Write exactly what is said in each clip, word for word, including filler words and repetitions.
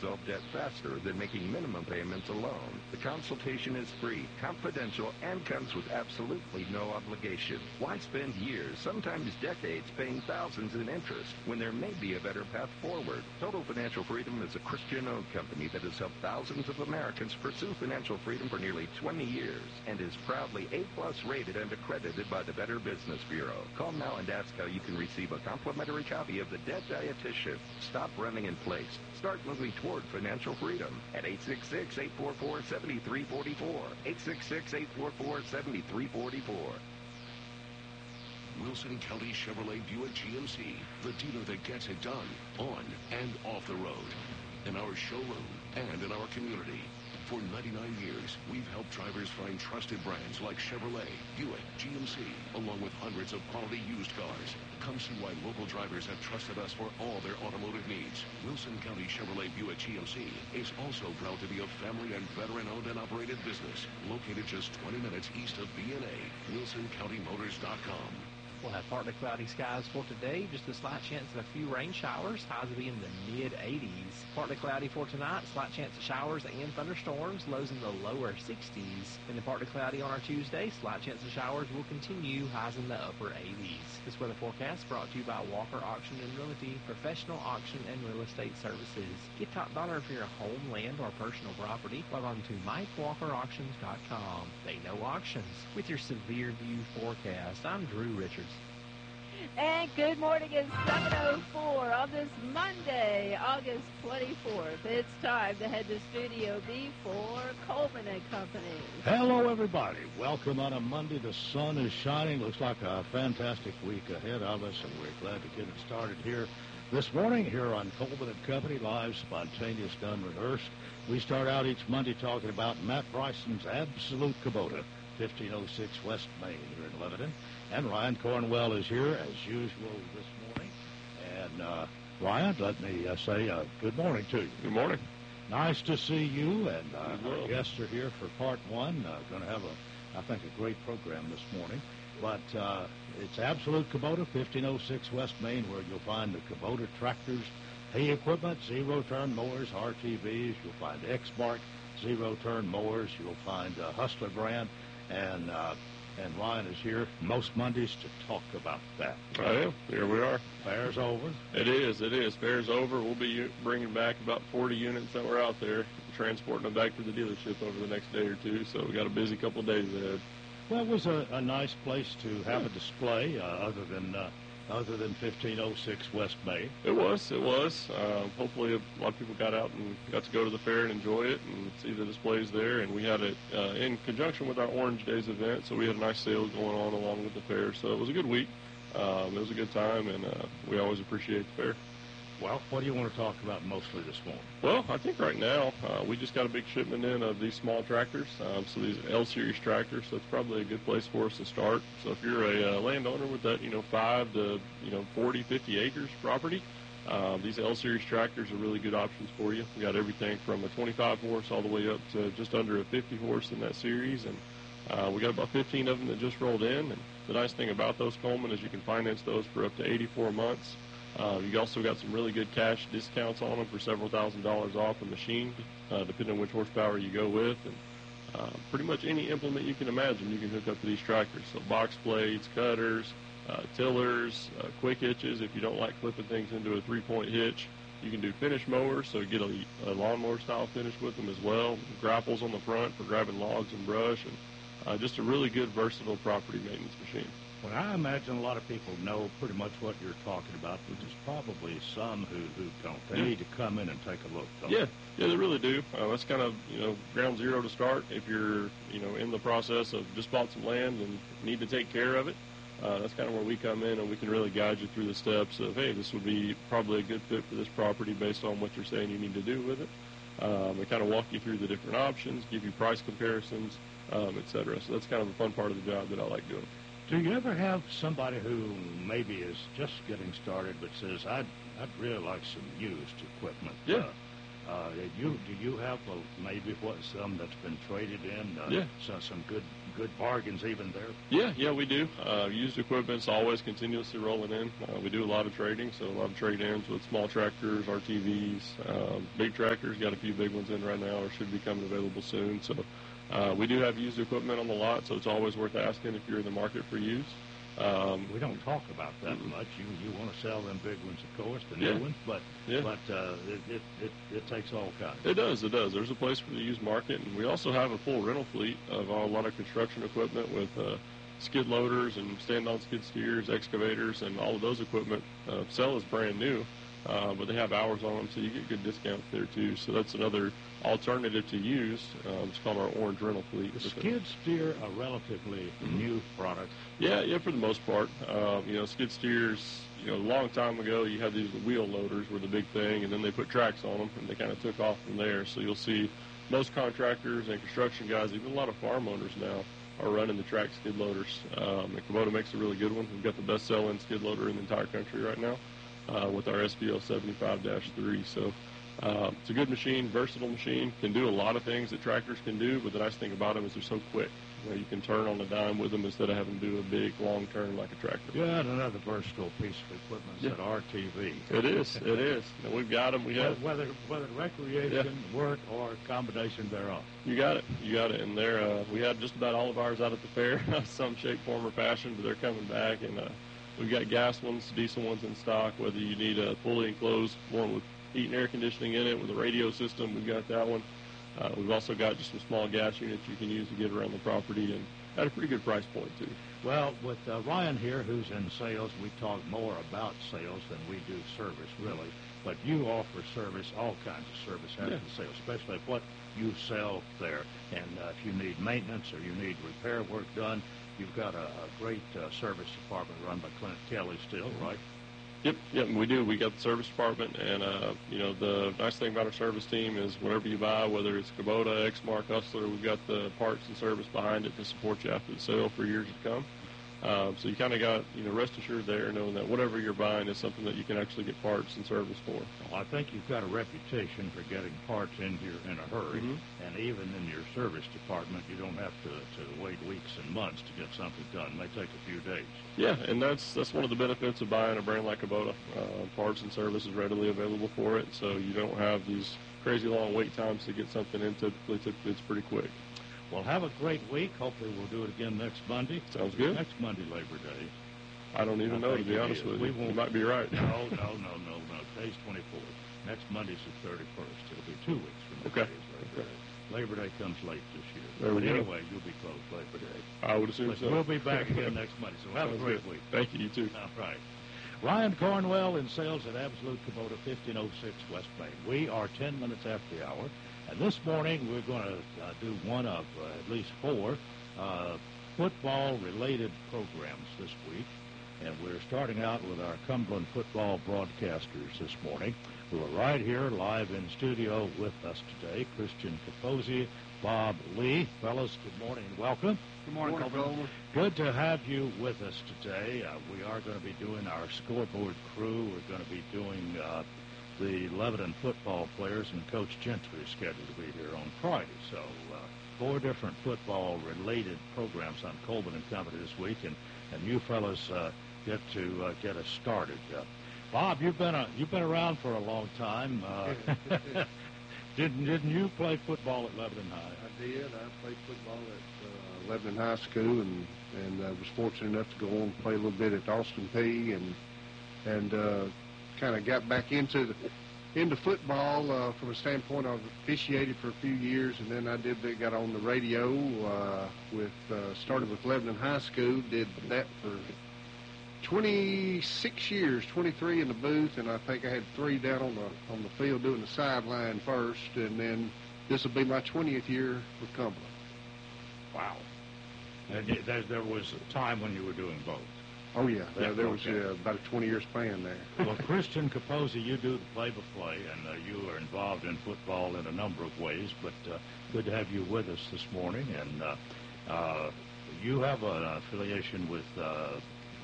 resolve debt faster than making minimum payments alone. The consultation is free, confidential, and comes with absolutely no obligation. Why spend years, sometimes decades, paying thousands in interest when there may be a better path forward? Total Financial Freedom is a Christian-owned company that has helped thousands of Americans pursue financial freedom for nearly twenty years and is proudly A-plus rated and accredited by the Better Business Bureau. Call now and ask how you can receive a complimentary copy of The Debt Dietitian. Stop running in place. Start moving toward financial freedom at eight six six, eight four four, seven three four four. eight six six, eight four four, seven three four four. Wilson County Chevrolet Buick G M C, the dealer that gets it done on and off the road, in our showroom and in our community. For ninety-nine years, we've helped drivers find trusted brands like Chevrolet, Buick, G M C, along with hundreds of quality used cars. Come see why local drivers have trusted us for all their automotive needs. Wilson County Chevrolet Buick G M C is also proud to be a family and veteran-owned and operated business located just twenty minutes east of B N A, wilson county motors dot com. We'll have partly cloudy skies for today, just a slight chance of a few rain showers. Highs will be in the mid eighties. Partly cloudy for tonight, slight chance of showers and thunderstorms, lows in the lower sixties. And then partly cloudy on our Tuesday, slight chance of showers will continue, highs in the upper eighties. This weather forecast brought to you by Walker Auction and Realty, professional auction and real estate services. Get top dollar for your home, land, or personal property. Log on to mike walker auctions dot com. They know auctions. With your severe view forecast, I'm Drew Richards. And good morning. It's seven oh four on this Monday, August twenty-fourth. It's time to head to Studio B for Coleman and Company. Hello, everybody. Welcome on a Monday. The sun is shining. Looks like a fantastic week ahead of us, and we're glad to get it started here this morning here on Coleman and Company, live, spontaneous, done rehearsed. We start out each Monday talking about Matt Bryson's Absolute Kubota, fifteen oh six West Main here in Lebanon. And Ryan Cornwell is here, as usual, this morning. And, uh, Ryan, let me uh, say uh, good morning to you. Good morning. Nice to see you, and uh, our guests are here for part one. Uh, going to have, a, I think, a great program this morning. But uh, it's Absolute Kubota, fifteen oh six West Main, where you'll find the Kubota tractors, hay equipment, zero-turn mowers, R T Vs. You'll find X-Mark zero-turn mowers. You'll find uh, Hustler brand, and uh, And Ryan is here most Mondays to talk about that. I am. Here we are. Fair's over. It is. It is. Fair's over. We'll be bringing back about forty units that were out there, transporting them back to the dealership over the next day or two. So we got a busy couple of days ahead. Well, it was a, a nice place to have a display, uh, other than uh, other than fifteen oh six West Main. It was. It was. Uh, hopefully, a lot of people got out and got to go to the fair and enjoy it and see the displays there. And we had it uh, in conjunction with our Orange Days event, so we had a nice sale going on along with the fair. So it was a good week. Um, it was a good time, and uh, we always appreciate the fair. Well, what do you want to talk about mostly this morning? Well, I think right now uh, we just got a big shipment in of these small tractors. Um, so these L-Series tractors, so that's probably a good place for us to start. So if you're a uh, landowner with that, you know, five to, you know, forty, fifty acres property, um, these L-Series tractors are really good options for you. We got everything from a twenty-five horse all the way up to just under a fifty horse in that series. And uh, we got about fifteen of them that just rolled in. And the nice thing about those, Coleman, is you can finance those for up to eighty-four months. Uh, you also got some really good cash discounts on them for several thousand dollars off a machine, uh, depending on which horsepower you go with. And uh, pretty much any implement you can imagine you can hook up to these tractors. So box blades, cutters, uh, tillers, uh, quick hitches. If you don't like clipping things into a three-point hitch, you can do finish mowers, so get a, a lawnmower-style finish with them as well. Grapples on the front for grabbing logs and brush, and uh, just a really good, versatile property maintenance machine. Well, I imagine a lot of people know pretty much what you're talking about, but there's probably some who, who don't. They yeah. need to come in and take a look. Yeah, they? yeah, they really do. Uh, that's kind of, you know, ground zero to start. If you're, you know, in the process of just bought some land and need to take care of it, uh, that's kind of where we come in, and we can really guide you through the steps of, hey, this would be probably a good fit for this property based on what you're saying you need to do with it. Um, we kind of walk you through the different options, give you price comparisons, um, et cetera. So that's kind of a fun part of the job that I like doing. Do you ever have somebody who maybe is just getting started but says, I'd, I'd really like some used equipment? Yeah. Uh, Uh, you do you have uh, maybe what some that's been traded in? Uh, Yeah. So some good good bargains even there. Yeah, yeah, we do. Uh, used equipment's always continuously rolling in. Uh, we do a lot of trading, so a lot of trade-ins with small tractors, R T Vs, um, big tractors. Got a few big ones in right now, or should be coming available soon. So uh, we do have used equipment on the lot, so it's always worth asking if you're in the market for used. Um, We don't talk about that much. You you want to sell them big ones, of course, the Yeah. new ones, but Yeah. but uh, it, it, it it takes all kinds. It does, it does. There's a place for the used market, and we also have a full rental fleet of a lot of construction equipment with uh, skid loaders and stand-on skid steers, excavators, and all of those equipment uh, sell as brand new, uh, but they have hours on them, so you get good discounts there too. So that's another alternative to use. Um, it's called our orange rental fleet. The skid steer a relatively new product. Yeah, yeah, for the most part. Um, you know, skid steers, you know, a long time ago, you had these wheel loaders were the big thing, and then they put tracks on them, and they kind of took off from there. So you'll see most contractors and construction guys, even a lot of farm owners now, are running the track skid loaders. Um, and Kubota makes a really good one. We've got the best-selling skid loader in the entire country right now uh, with our S B L seventy-five dash three. So uh, it's a good machine, versatile machine, can do a lot of things that tractors can do, but the nice thing about them is they're so quick. You know, you can turn on a dime with them instead of having to do a big, long turn like a tractor. Yeah, and another versatile piece of equipment is Yeah. that R T V. It is, it is. And we've got them. We have. Whether whether recreation, work, or combination thereof. You got it. You got it. And they're, uh, we had just about all of ours out at the fair, some shape, form, or fashion, but they're coming back. And uh, we've got gas ones, diesel ones in stock, whether you need a fully enclosed one with heat and air conditioning in it with a radio system, we've got that one. Uh, we've also got just some small gas units you can use to get around the property, and at a pretty good price point, too. Well, with uh, Ryan here, who's in sales, we talk more about sales than we do service, really. But you offer service, all kinds of service after Yeah. the sale, especially what you sell there. And uh, if you need maintenance or you need repair work done, you've got a, a great uh, service department run by Clint Kelly still, right? Yep, yep, we do. We got the service department, and uh, you know, the nice thing about our service team is whatever you buy, whether it's Kubota, Exmark, Hustler, we've got the parts and service behind it to support you after the sale for years to come. Um, so you kind of got, you know, rest assured there, knowing that whatever you're buying is something that you can actually get parts and service for. Well, I think you've got a reputation for getting parts in here in a hurry, Mhm. and even in your service department, you don't have to, to wait weeks and months to get something done. It may take a few days. Yeah, and that's that's one of the benefits of buying a brand like Kubota. Uh, parts and service is readily available for it, so you don't have these crazy long wait times to get something in. Typically, typically it's pretty quick. Well, have a great week. Hopefully we'll do it again next Monday. Sounds good. Next Monday, Labor Day. I don't even I know, to think be it honest is. with We you. won't- You might be right. No, no, no, no, no. Today's twenty-fourth. Next Monday's the thirty-first. It'll be two weeks from Okay. today is Labor Okay. Day. Labor Day comes late this year. There we but go. anyway, you'll be closed Labor Day. I would assume But so. we'll be back again next Monday, so have a Sounds great good. week. Thank you. You too. All right. Ryan Cornwell in sales at Absolute Kubota, fifteen oh six West Main. We are ten minutes after the hour, and this morning we're going to uh, do one of uh, at least four uh, football-related programs this week. And we're starting out with our Cumberland football broadcasters this morning, who are right here live in studio with us today. Christian Capozzi, Bob Lee. Fellas, good morning and welcome. Good morning, Coleman. Good to have you with us today. Uh, we are going to be doing our scoreboard crew. We're going to be doing uh, the Lebanon football players, and Coach Gentry is scheduled to be here on Friday. So uh, four different football-related programs on Colbin and Company this week, and, and you fellas uh, get to uh, get us started. Uh, Bob, you've been a, you've been around for a long time. Uh, didn't didn't you play football at Lebanon High? I did. I played football at uh, Lebanon High School, and and uh, was fortunate enough to go on and play a little bit at Austin Peay, and and uh, kind of got back into the into football uh, from a standpoint. I officiated for a few years, and then I did got on the radio uh, with uh, started with Lebanon High School. Did that for twenty-six years, twenty-three in the booth, and I think I had three down on the on the field doing the sideline first, and then this will be my twentieth year with Cumberland. Wow. And y- there, there was a time when you were doing both. Oh yeah, Yeah, yeah there was okay. uh, about a twenty-year span there. Well, Christian Capozzi, you do the play-by-play, and uh, you are involved in football in a number of ways, but uh, good to have you with us this morning. And uh, uh, you have an affiliation with uh,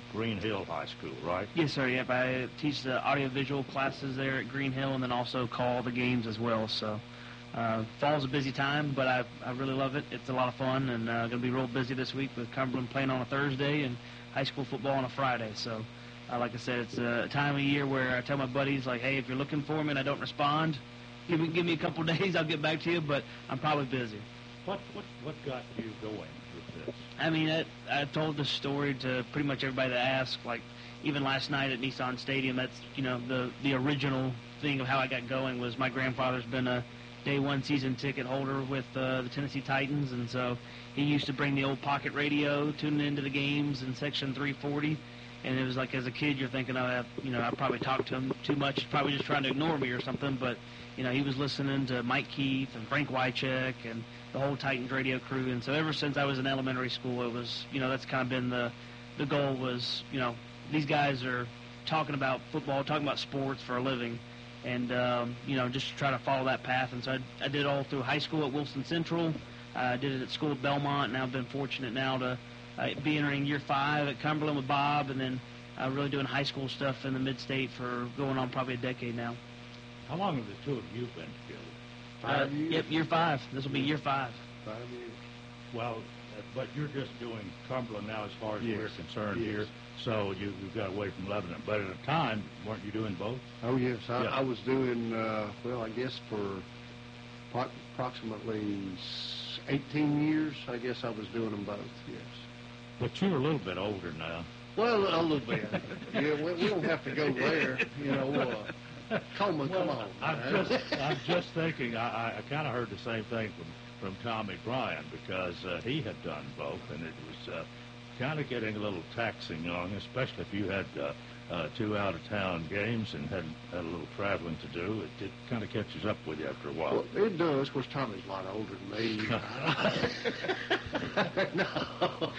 Green Hill High School, right? Yes, sir. Yep, I teach the audiovisual classes there at Green Hill, and then also call the games as well. So, uh, fall's a busy time, but I I really love it. It's a lot of fun, and uh, going to be real busy this week with Cumberland playing on a Thursday and high school football on a Friday. So, uh, like I said, it's a time of year where I tell my buddies, like, hey, if you're looking for me and I don't respond, give me give me a couple of days, I'll get back to you. But I'm probably busy. What what what got you going with this? I mean, I, I told this story to pretty much everybody that asked. Like, even last night at Nissan Stadium, that's, you know, the, the original thing of how I got going was my grandfather's been a day one season ticket holder with uh, the Tennessee Titans, and so he used to bring the old pocket radio, tuning into the games in section three forty, and it was like, as a kid, you're thinking, oh, you know, I probably talked to him too much, probably just trying to ignore me or something, but, you know, he was listening to Mike Keith and Frank Wycheck and the whole Titans radio crew, and so ever since I was in elementary school, it was, you know, that's kind of been the, the goal was, you know, these guys are talking about football, talking about sports for a living, and, um, you know, just try to follow that path, and so I, I did all through high school at Wilson Central, I uh, did it at school at Belmont, and I've been fortunate now to uh, be entering year five at Cumberland with Bob, and then uh, really doing high school stuff in the mid-state for going on probably a decade now. How long have the two of you been together? Five uh, years? Yep, year five. This will be year five. Five years. Well, uh, but you're just doing Cumberland now as far as Yes. we're concerned Yes. here, so you, you got away from Lebanon. But at the time, weren't you doing both? Oh, yes. I, Yeah. I was doing, uh, well, I guess for pro- approximately s- eighteen years, I guess I was doing them both, yes. But you're a little bit older now. Well, a little bit. Yeah, we, we don't have to go there, you know. Uh, Coleman, come on. I'm man. just, I'm just thinking, I, I, I kind of heard the same thing from, from Tommy Bryan, because uh, he had done both, and it was uh, kind of getting a little taxing on, especially if you had uh, uh, two out-of-town games and had, had a little traveling to do. It, it kind of catches up with you after a while. Well, it does. Of course, Tommy's a lot older than me. no,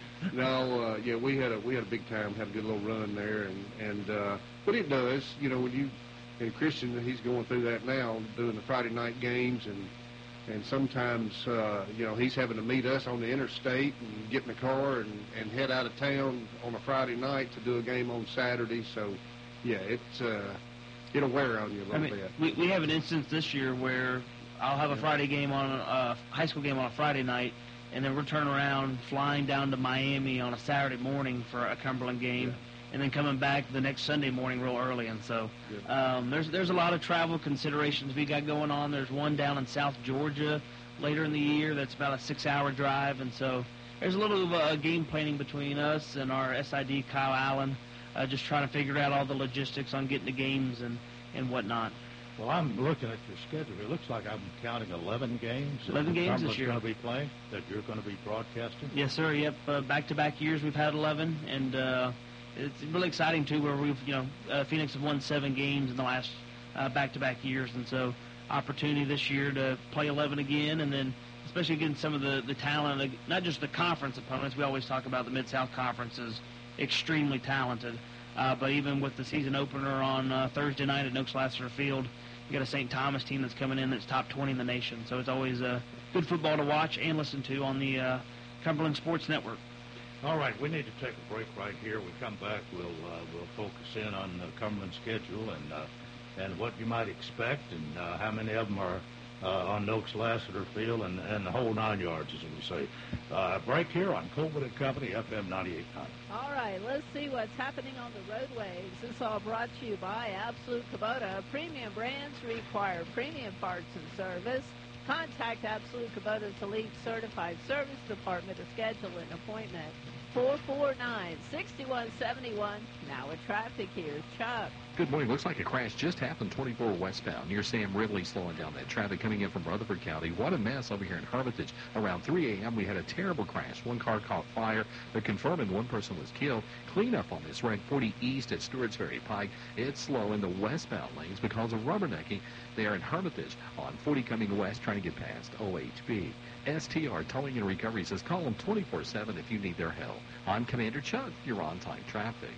no. Uh, yeah, we had a we had a big time, had a good little run there, and and uh, but it does. You know, when you and Christian, he's going through that now, doing the Friday night games, and and sometimes uh, you know he's having to meet us on the interstate and get in the car and, and head out of town on a Friday night to do a game on Saturday. So, yeah, it's uh, it'll wear on you a little I mean, bit. we, we have an instance this year where I'll have a Friday game on a high school game on a Friday night, and then we'll turn around flying down to Miami on a Saturday morning for a Cumberland game, Yeah. and then coming back the next Sunday morning real early. And so um, there's there's a lot of travel considerations we got going on. There's one down in South Georgia later in the year that's about a six-hour drive, and so there's a little of a game planning between us and our S I D, Kyle Allen, uh, just trying to figure out all the logistics on getting to games and, and whatnot. Well, I'm looking at your schedule. It looks like I'm counting eleven games. that eleven games this Cumberland's year. going to be playing, that you're going to be broadcasting? Yes, sir. Yep. Uh, back-to-back years we've had eleven, and uh, it's really exciting too. Where we've, you know, uh, Phoenix have won seven games in the last uh, back-to-back years, and so opportunity this year to play eleven again, and then especially against some of the the talent, not just the conference opponents. We always talk about the Mid-South Conference is extremely talented, uh, but even with the season opener on uh, Thursday night at Oaks Lassiter Field, you got a Saint Thomas team that's coming in that's top twenty in the nation. So it's always uh, good football to watch and listen to on the uh, Cumberland Sports Network. All right, we need to take a break right here. We come back, we'll uh, we'll focus in on the Cumberland schedule and uh, and what you might expect, and uh, how many of them are uh, on Oaks Lassiter Field, and, and the whole nine yards, as we say. Uh, break here on Coleman and Company, F M ninety-eight point nine. All right, let's see what's happening on the roadways. This is all brought to you by Absolute Kubota. Premium brands require premium parts and service. Contact Absolute Kubota's Elite Certified Service Department to schedule an appointment. four four nine, six one seven one. Now with traffic, here's Chuck. Good morning. Looks like a crash just happened twenty-four westbound near Sam Ridley, slowing down that traffic coming in from Rutherford County. What a mess over here in Hermitage. Around three a.m. we had a terrible crash. One car caught fire, but confirming one person was killed. Cleanup on this rank forty east at Stewart's Ferry Pike. It's slow in the westbound lanes because of rubbernecking there in Hermitage on forty coming west trying to get past O H B. S T R Towing and Recovery says call them twenty-four seven if you need their help. I'm Commander Chuck. You're on time traffic.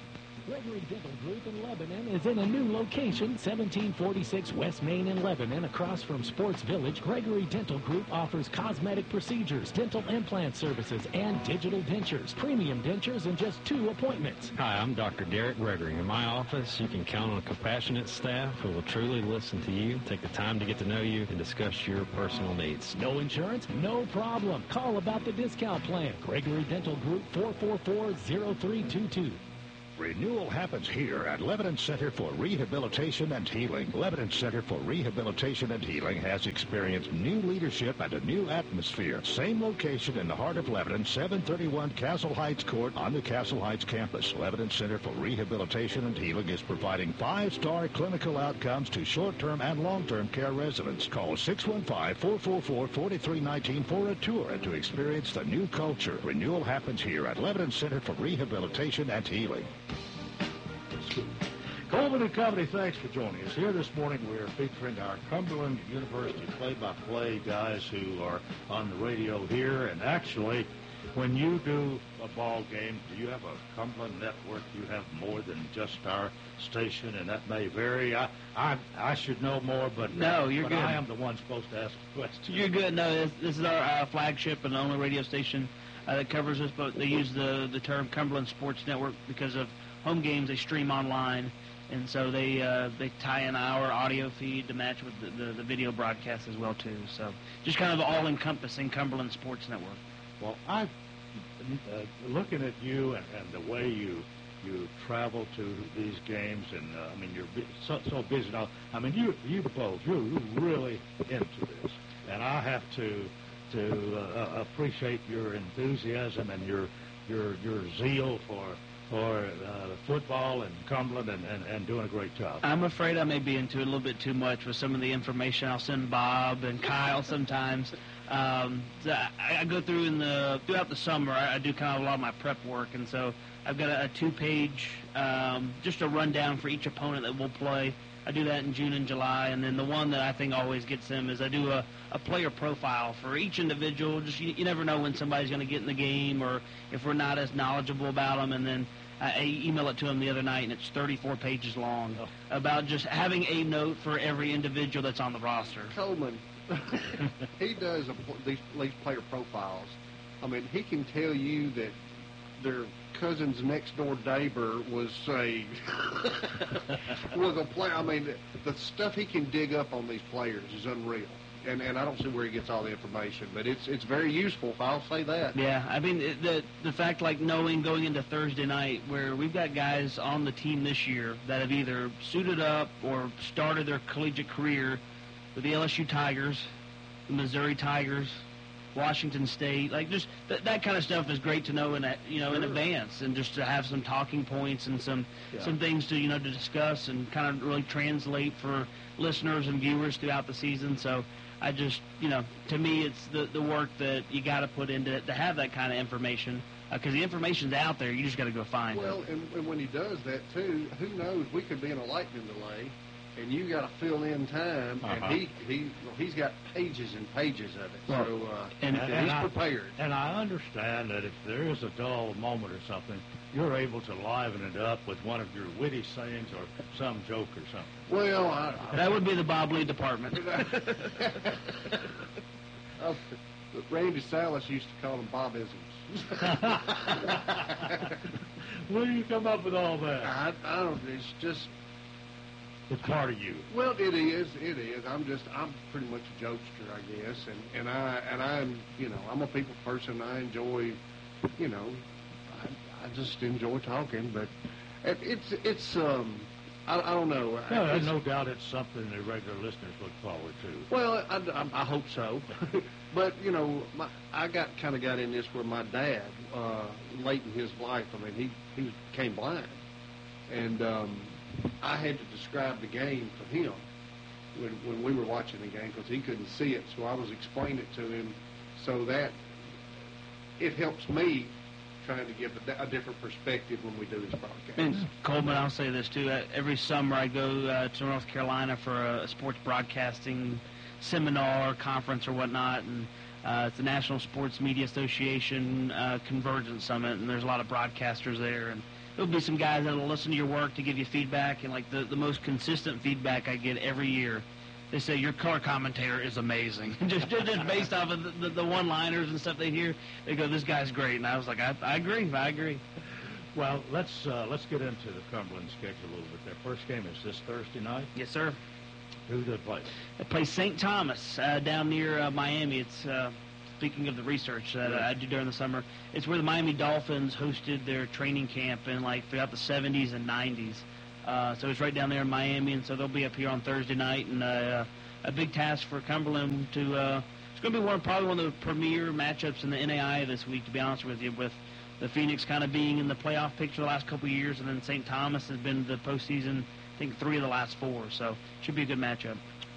Gregory Dental Group in Lebanon is in a new location, seventeen forty-six West Main in Lebanon, across from Sports Village. Gregory Dental Group offers cosmetic procedures, dental implant services, and digital dentures. Premium dentures in just two appointments. Hi, I'm Doctor Derek Gregory. In my office, you can count on a compassionate staff who will truly listen to you, take the time to get to know you, and discuss your personal needs. No insurance? No problem. Call about the discount plan. Gregory Dental Group, four four four, zero three two two. Renewal happens here at Lebanon Center for Rehabilitation and Healing. Lebanon Center for Rehabilitation and Healing has experienced new leadership and a new atmosphere. Same location in the heart of Lebanon, seven thirty-one Castle Heights Court on the Castle Heights campus. Lebanon Center for Rehabilitation and Healing is providing five-star clinical outcomes to short-term and long-term care residents. Call six one five, four four four, four three one nine for a tour and to experience the new culture. Renewal happens here at Lebanon Center for Rehabilitation and Healing. Coleman and Company, thanks for joining us. Here this morning we're featuring our Cumberland University play-by-play guys who are on the radio here. And actually, when you do a ball game, do you have a Cumberland network? You have more than just our station, and that may vary. I I, I should know more, but, no, you're but good. I am the one supposed to ask the question. You're good. No, this, this is our uh, flagship and the only radio station uh, that covers us, but they use the, the term Cumberland Sports Network because of home games. They stream online, and so they uh, they tie in our audio feed to match with the, the, the video broadcast as well too. So just kind of all-encompassing Cumberland Sports Network. Well, I, uh, looking at you and, and the way you you travel to these games, and uh, I mean you're bu- so, so busy now. I mean you you both you're really into this, and I have to to uh, appreciate your enthusiasm and your your your zeal for. for uh, football and Cumberland and, and, and doing a great job. I'm afraid I may be into it a little bit too much with some of the information I'll send Bob and Kyle sometimes. Um, so I, I go through in the throughout the summer. I, I do kind of a lot of my prep work, and so I've got a, a two-page, um, just a rundown for each opponent that we'll play. I do that in June and July, and then the one that I think always gets them is I do a, a player profile for each individual. Just you, you never know when somebody's going to get in the game or if we're not as knowledgeable about them, and then I email it to him the other night, and it's thirty-four pages long oh. about just having a note for every individual that's on the roster. Coleman, he does a, these, these player profiles. I mean, he can tell you that their cousin's next-door neighbor was a was a player. I mean, the stuff he can dig up on these players is unreal. And, and I don't see where he gets all the information, but it's it's very useful, I'll say that. Yeah, I mean, the the fact, like, knowing going into Thursday night where we've got guys on the team this year that have either suited up or started their collegiate career with the L S U Tigers, the Missouri Tigers, Washington State, like, just th- that kind of stuff is great to know in a, you know sure. in advance, and just to have some talking points and some yeah. some things to you know to discuss and kind of really translate for listeners and viewers throughout the season. So I just, you know, to me, it's the, the work that you got to put into it to have that kind of information, because uh, the information's out there. You just got to go find well, it. Well, and, and when he does that, too, who knows? We could be in a lightning delay, and you got to fill in time, uh-huh. and he, he, well, he's got pages and pages of it. Well, so uh, and, and, and he's I, prepared. And I understand that if there is a dull moment or something, you're able to liven it up with one of your witty sayings or some joke or something. Well, I, I, that would be the Bob Lee department. uh, Randy Salas used to call them Bobisms. Where do you come up with all that? I, I don't. It's just. It's part of you. Well, it is. It is. I'm just. I'm pretty much a jokester, I guess, and and I and I'm. You know, I'm a people person. I enjoy. You know. I just enjoy talking, but it, it's it's um I, I don't know. No, there's no doubt it's something the regular listeners look forward to. Well, I, I, I hope so, but you know, my, I got kind of got in this where my dad, uh, late in his life, I mean, he he became blind, and um, I had to describe the game for him when when we were watching the game because he couldn't see it, so I was explaining it to him, so that it helps me. Trying to give a, a different perspective when we do this broadcast. And Coleman, I'll say this too. Uh, every summer I go uh, to North Carolina for a, a sports broadcasting seminar or conference or whatnot, and uh, it's the National Sports Media Association uh, Convergence Summit, and there's a lot of broadcasters there. And there'll be some guys that'll listen to your work to give you feedback, and like the the most consistent feedback I get every year, they say your color commentator is amazing. just, just just based off of the, the, the one-liners and stuff they hear, they go, this guy's great, and I was like, I, I agree, I agree. Well, let's uh, let's get into the Cumberland schedule a little bit. Their first game is this Thursday night. Yes, sir. Who do they play? They play Saint Thomas uh, down near uh, Miami. It's uh, speaking of the research that I do during the summer, it's where the Miami Dolphins hosted their training camp in like throughout the seventies and nineties. Uh, so it's right down there in Miami, and so they'll be up here on Thursday night. And uh, a big task for Cumberland to uh, it's going to be one probably one of the premier matchups in the N A I A this week. To be honest with you, with the Phoenix kind of being in the playoff picture the last couple of years, and then Saint Thomas has been the postseason, I think, three of the last four. So it should be a good matchup.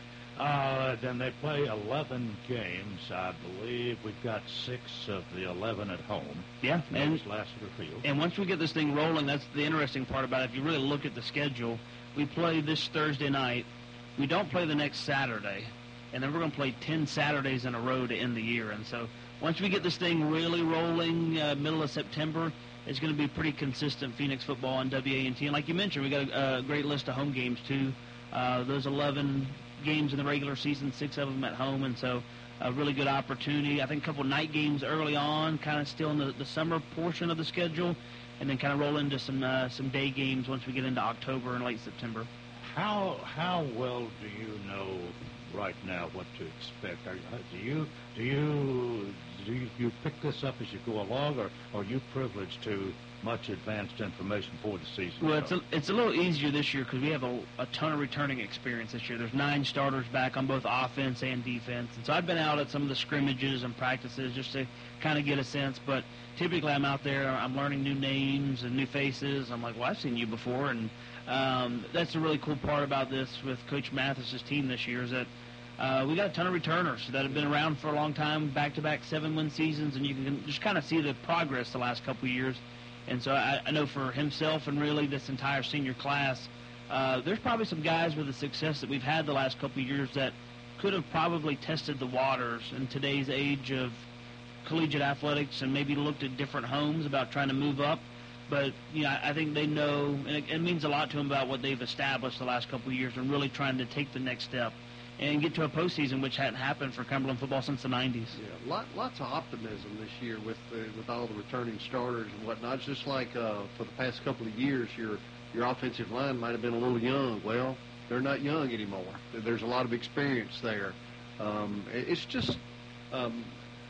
Uh, then they play eleven games, I believe. We've got six of the eleven at home. Yeah, and Lassiter Field. And once we get this thing rolling, that's the interesting part about it. If you really look at the schedule, we play this Thursday night. We don't play the next Saturday, and then we're going to play ten Saturdays in a row to end the year. And so once we get this thing really rolling, uh, middle of September, it's going to be pretty consistent Phoenix football on W A N T. And like you mentioned, we got a, a great list of home games too. Uh, those eleven games in the regular season, six of them at home, and so a really good opportunity. I think a couple night games early on, kind of still in the, the summer portion of the schedule, and then kind of roll into some uh, some day games once we get into October and late September. How how well do you know right now what to expect? Are, do you do you do you, you pick this up as you go along, or, or are you privileged to much advanced information for the season? Well, it's a, it's a little easier this year because we have a, a ton of returning experience this year. There's nine starters back on both offense and defense. And so I've been out at some of the scrimmages and practices just to kind of get a sense. But typically I'm out there, I'm learning new names and new faces. I'm like, well, I've seen you before. And um, that's the really cool part about this with Coach Mathis's team this year is that uh, we got a ton of returners that have been around for a long time, back-to-back seven-win seasons. And you can just kind of see the progress the last couple of years. And so I, I know for himself and really this entire senior class, uh, there's probably some guys with the success that we've had the last couple of years that could have probably tested the waters in today's age of collegiate athletics and maybe looked at different homes about trying to move up. But, you know, I think they know, and it, it means a lot to them about what they've established the last couple of years and really trying to take the next step and get to a postseason, which hadn't happened for Cumberland football since the nineties. Yeah, lot, lots of optimism this year with the, with all the returning starters and whatnot. It's just like uh, for the past couple of years, your your offensive line might have been a little young. Well, they're not young anymore. There's a lot of experience there. Um, it's just um,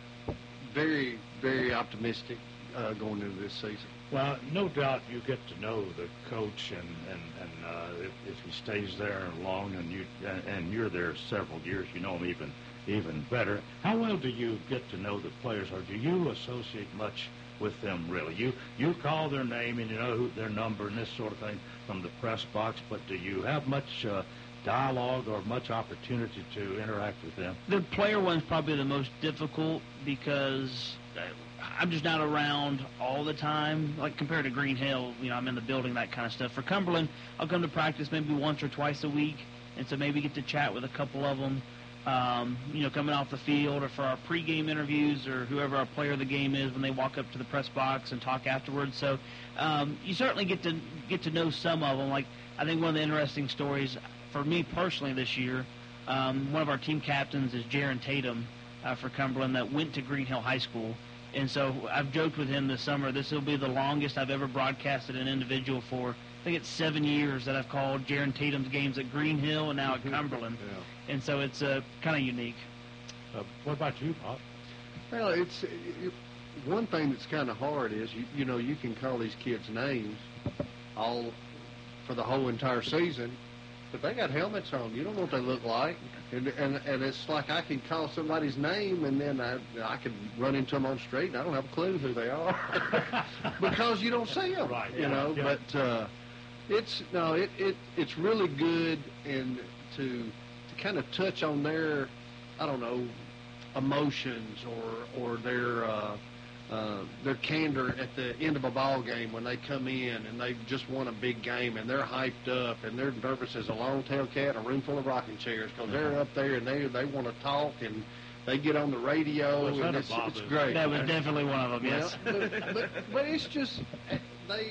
very, very optimistic uh, going into this season. Well, no doubt you get to know the coach, and and, and uh, if, if he stays there long, and you and, and you're there several years, you know him even even better. How well do you get to know the players, or do you associate much with them? Really, you you call their name and you know who, their number and this sort of thing from the press box, but do you have much uh, dialogue or much opportunity to interact with them? The player one's probably the most difficult because I'm just not around all the time, like compared to Green Hill. You know, I'm in the building, that kind of stuff. For Cumberland, I'll come to practice maybe once or twice a week, and so maybe get to chat with a couple of them, um, you know, coming off the field or for our pregame interviews or whoever our player of the game is when they walk up to the press box and talk afterwards. So um, you certainly get to get to know some of them. Like, I think one of the interesting stories for me personally this year, um, one of our team captains is Jaron Tatum uh, for Cumberland that went to Green Hill High School. And so I've joked with him this summer, this will be the longest I've ever broadcasted an individual for. I think it's seven years that I've called Jaron Tatum's games at Green Hill and now at Cumberland. Yeah. And so it's uh, kind of unique. Uh, what about you, Bob? Well, it's it, one thing that's kind of hard is, you, you know, you can call these kids names all for the whole entire season, but they got helmets on. You don't know what they look like. And, and and it's like I can call somebody's name, and then I I can run into them on the street, and I don't have a clue who they are because you don't see them, right? You yeah, know. Yeah. But uh, it's no, it, it it's really good and to to kind of touch on their, I don't know, emotions or or their uh, uh, their candor at the end of a ball game when they come in and they've just won a big game and they're hyped up and they're nervous as a long-tailed cat in a room full of rocking chairs because they're up there and they they want to talk and they get on the radio was and it's, it's great. That was definitely one of them, well, yes. but, but, but it's just they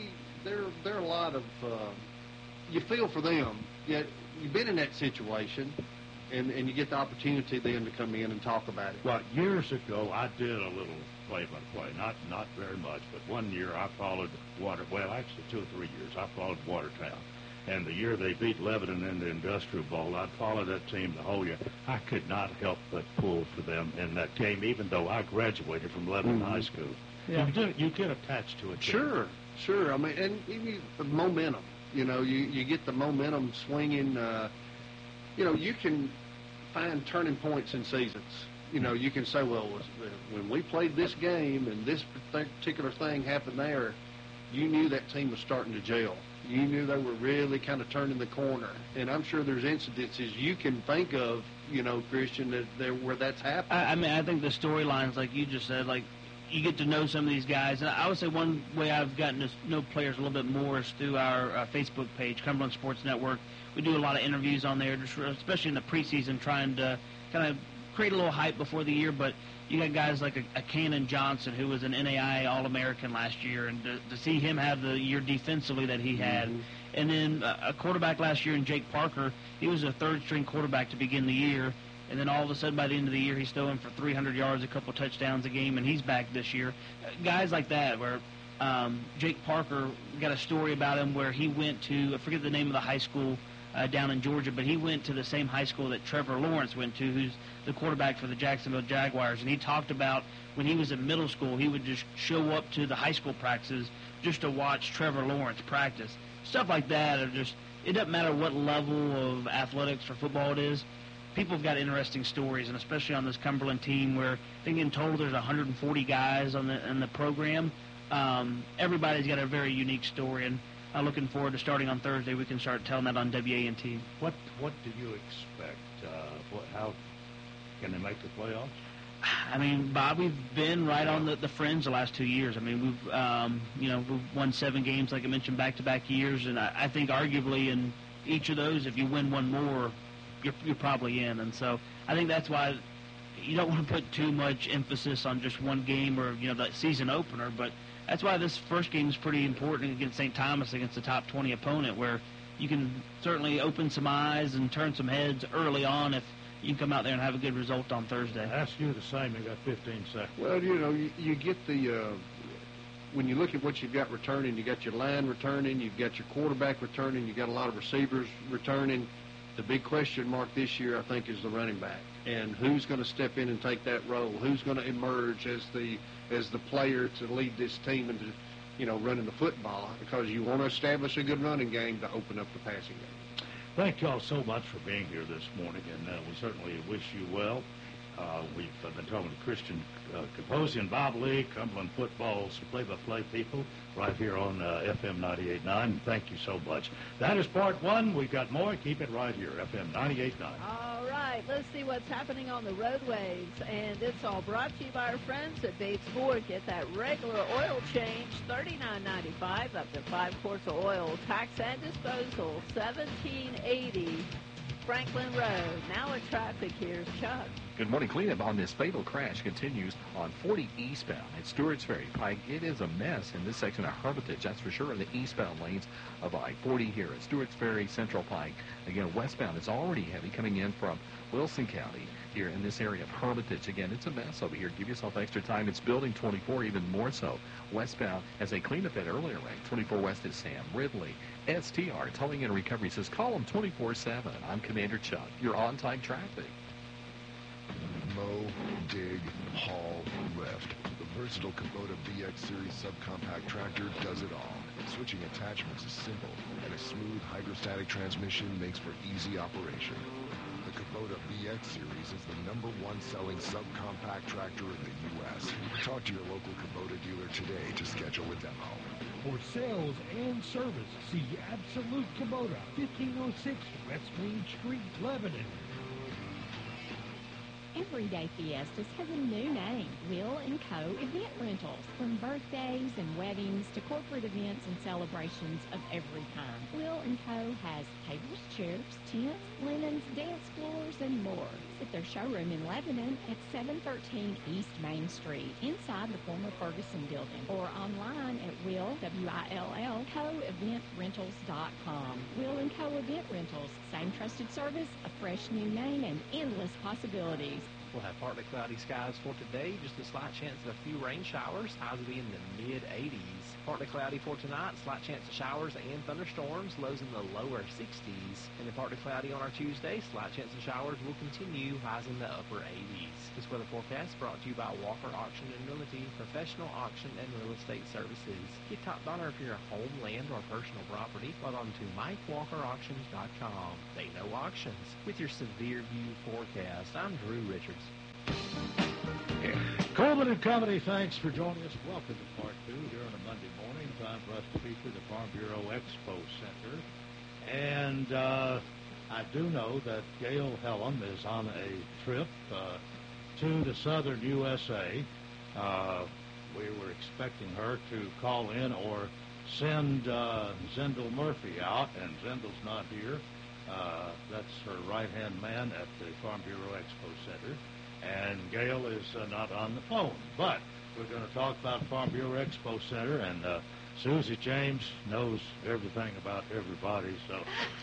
there there are a lot of uh, you feel for them. Yet you've been in that situation, and and you get the opportunity then to come in and talk about it. Well, years ago, I did a little play-by-play, not not very much, but one year I followed Water. Well, actually, two or three years I followed Watertown. And the year they beat Lebanon in the Industrial Bowl, I'd followed that team the whole year. I could not help but pull for them in that game, even though I graduated from Lebanon mm-hmm. High School. Yeah. You, do, you get attached to it. Sure, sure. I mean, and you, the momentum. You know, you, you get the momentum swinging. Uh, you know, you can find turning points in seasons. You know, you can say, well, when we played this game and this particular thing happened there, you knew that team was starting to gel. You knew they were really kind of turning the corner. And I'm sure there's incidences you can think of, you know, Christian, that there where that's happened. I, I mean, I think the storylines, like you just said, like you get to know some of these guys. And I would say one way I've gotten to know players a little bit more is through our uh, Facebook page, Cumberland Sports Network. We do a lot of interviews on there, just, especially in the preseason, trying to kind of create a little hype before the year. But you got guys like a, a Cannon Johnson, who was an N A I A All-American last year, and to, to see him have the year defensively that he had. Mm-hmm. And then uh, a quarterback last year in Jake Parker, he was a third-string quarterback to begin the year, and then all of a sudden by the end of the year he's throwing for three hundred yards, a couple touchdowns a game, and he's back this year. Uh, guys like that, where um, Jake Parker, got a story about him where he went to, I forget the name of the high school uh, down in Georgia, but he went to the same high school that Trevor Lawrence went to, who's the quarterback for the Jacksonville Jaguars. And he talked about when he was in middle school, he would just show up to the high school practices just to watch Trevor Lawrence practice. Stuff like that are just, it doesn't matter what level of athletics or football it is. People have got interesting stories, and especially on this Cumberland team where I think in total there's one hundred forty guys on the in the program. Um, everybody's got a very unique story, and I'm looking forward to starting on Thursday. We can start telling that on W A N T. What What do you expect? Uh, what, how can they make the playoffs? I mean, Bob, we've been right on the, the fringe the last two years. I mean, we've um, you know we've won seven games, like I mentioned, back-to-back years, and I, I think arguably in each of those, if you win one more, you're, you're probably in. And so I think that's why you don't want to put too much emphasis on just one game or you know that season opener, but that's why this first game is pretty important against Saint Thomas, against the top twenty opponent, where you can certainly open some eyes and turn some heads early on if you can come out there and have a good result on Thursday. I ask you the same. You got fifteen seconds. Well, you know, you, you get the uh, when you look at what you've got returning, you got your line returning, you've got your quarterback returning, you got a lot of receivers returning. The big question mark this year, I think, is the running back, and who's going to step in and take that role? Who's going to emerge as the as the player to lead this team into, you know, running the football? Because you want to establish a good running game to open up the passing game. Thank you all so much for being here this morning, and uh, we certainly wish you well. Uh, we've uh, been talking to Christian uh, Kaposian, Bob Lee, Cumberland football's play-by-play people right here on uh, F M ninety-eight point nine. Thank you so much. That is part one. We've got more. Keep it right here, F M ninety-eight point nine. All right, let's see what's happening on the roadways. And it's all brought to you by our friends at Bates Ford. Get that regular oil change, thirty-nine ninety-five, up to five quarts of oil. Tax and disposal, seventeen eighty Franklin Road. Now in traffic, here's Chuck. Good morning. Cleanup on this fatal crash continues on forty eastbound at Stewart's Ferry Pike. It is a mess in this section of Hermitage, that's for sure, in the eastbound lanes of I forty here at Stewart's Ferry, Central Pike. Again, westbound is already heavy coming in from Wilson County here in this area of Hermitage. Again, it's a mess over here. Give yourself extra time. It's building twenty-four, even more so. Westbound, as they cleaned up that earlier rank, twenty-four west is Sam Ridley. S T R, Towing and Recovery, says call them twenty-four seven. I'm Commander Chuck. You're on-time traffic. Mow, dig, haul, lift. The versatile Kubota V X Series subcompact tractor does it all. Switching attachments is simple, and a smooth hydrostatic transmission makes for easy operation. The Kubota V X Series is the number one selling subcompact tractor in the U S Talk to your local Kubota dealer today to schedule a demo. For sales and service, see Absolute Kubota, fifteen oh six West Main Street, Lebanon. Everyday Fiestas has a new name, Will and Co. Event Rentals. From birthdays and weddings to corporate events and celebrations of every kind, Will and Co. has tables, chairs, tents, linens, dance floors, and more. At their showroom in Lebanon at seven thirteen East Main Street, inside the former Ferguson building, or online at Will, W I L L, Co Event Rentals dot com. Will and Co. Event Rentals, same trusted service, a fresh new name, and endless possibilities. We'll have partly cloudy skies for today, just a slight chance of a few rain showers. Highs will be in the mid eighties. Partly cloudy for tonight, slight chance of showers and thunderstorms, lows in the lower sixties. And then partly cloudy on our Tuesday, slight chance of showers will continue, highs in the upper eighties. This weather forecast brought to you by Walker Auction and Realty, professional auction and real estate services. Get top dollar for your home, land, or personal property. Log on to Mike Walker Auctions dot com. They know auctions. With your severe view forecast, I'm Drew Richards. Coleman and Company, thanks for joining us. Welcome to part two here on a Monday morning. Time for us to feature the Farm Bureau Expo Center. And uh, I do know that Gail Hellam is on a trip uh, to the southern U S A. Uh, we were expecting her to call in or send uh, Zendel Murphy out, and Zendel's not here. Uh, that's her right-hand man at the Farm Bureau Expo Center. And Gail is uh, not on the phone. But we're going to talk about Farm Bureau Expo Center, and uh, Susie James knows everything about everybody, so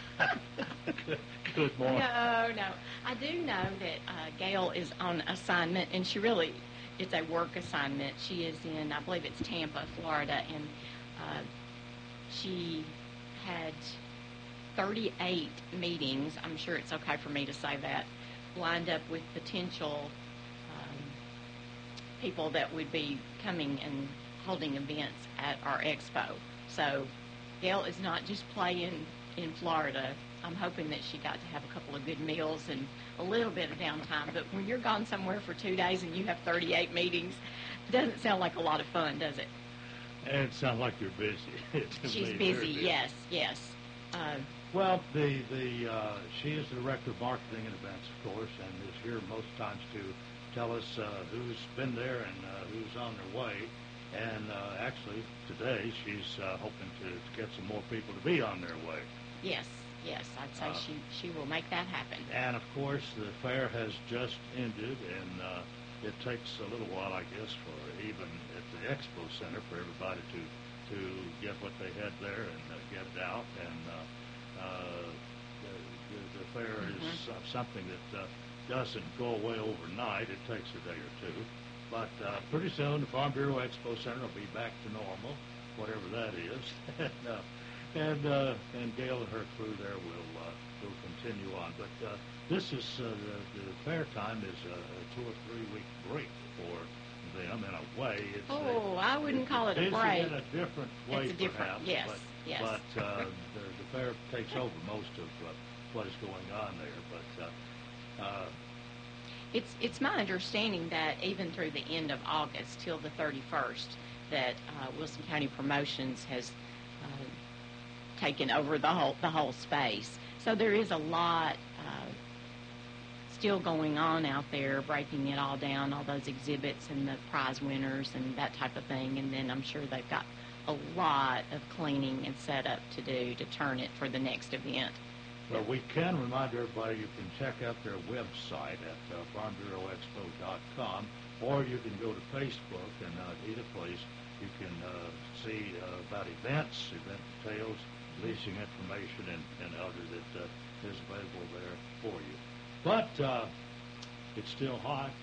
good, good morning. No, no. I do know that uh, Gail is on assignment, and she really, it's a work assignment. She is in, I believe it's Tampa, Florida, and uh, she had thirty-eight meetings. I'm sure it's okay for me to say that, lined up with potential um, people that would be coming and holding events at our expo. So Gail is not just playing in Florida. I'm hoping that she got to have a couple of good meals and a little bit of downtime. But when you're gone somewhere for two days and you have thirty-eight meetings, it doesn't sound like a lot of fun, does it? And it sounds like you're busy. She's busy, yes, yes. Uh, Well, the the uh, she is the director of marketing and events, of course, and is here most times to tell us uh, who's been there and uh, who's on their way. And uh, actually, today she's uh, hoping to, to get some more people to be on their way. Yes, yes, I'd say Uh, she she will make that happen. And of course, the fair has just ended, and uh, it takes a little while, I guess, for even at the expo center for everybody to to get what they had there and uh, get it out. And uh, Uh, the, the, the fair is Mhm. uh, something that uh, doesn't go away overnight. It takes a day or two. But uh, pretty soon, the Farm Bureau Expo Center will be back to normal, whatever that is. and uh, and, uh, and Gail and her crew there will uh, will continue on. But uh, this is uh, the, the fair time is a, a two or three week break for them in a way. It's Oh, a, I wouldn't it's call it a busy break. in a different way, It's a different- perhaps. yes, but, yes. But uh, the, the fair takes over most of uh, what is going on there. But uh, uh, It's it's my understanding that even through the end of August till the thirty-first, that uh, Wilson County Promotions has uh, taken over the whole the whole space. So there is a lot uh, still going on out there, breaking it all down, all those exhibits and the prize winners and that type of thing. And then I'm sure they've got a lot of cleaning and setup to do to turn it for the next event. Well, we can remind everybody you can check out their website at uh, farm bureau expo dot com, or you can go to Facebook, and uh, either place you can uh, see uh, about events, event details, leasing information, and, and other that uh, is available there for you. But uh, it's still hot,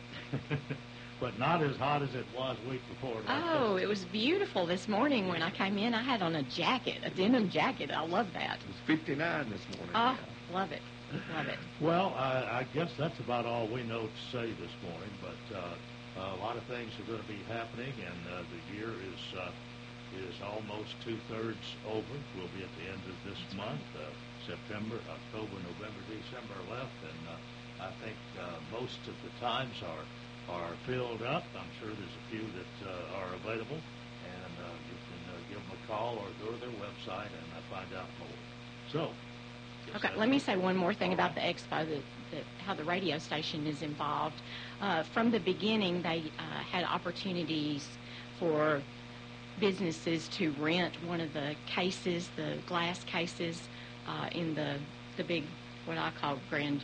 but not as hot as it was a week before. Oh, it was beautiful this morning when I came in. I had on a jacket, a denim jacket. I love that. It was fifty-nine this morning. Oh, love it. Love it. Well, I, I guess that's about all we know to say this morning, but uh, a lot of things are going to be happening, and uh, the year is uh, is almost two-thirds over. We'll be at the end of this month. Uh, September, October, November, December are left, and uh, I think uh, most of the times are are filled up. I'm sure there's a few that uh, are available, and uh, you can uh, give them a call or go to their website and uh, find out more. So, Okay, let me say one more thing about the expo. The, the, how the radio station is involved. Uh, from the beginning, they uh, had opportunities for businesses to rent one of the cases, the glass cases, uh, in the the big, what I call grand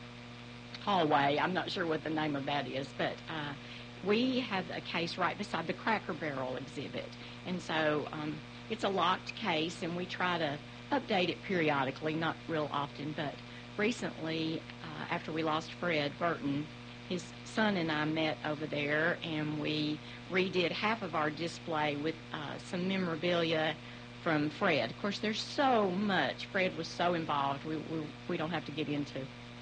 hallway. I'm not sure what the name of that is, but uh, we have a case right beside the Cracker Barrel exhibit. And so um, it's a locked case, and we try to update it periodically, not real often, but recently, uh, after we lost Fred Burton, his son and I met over there, and we redid half of our display with uh, some memorabilia from Fred. Of course, there's so much. Fred was so involved. We, we, we don't have to get into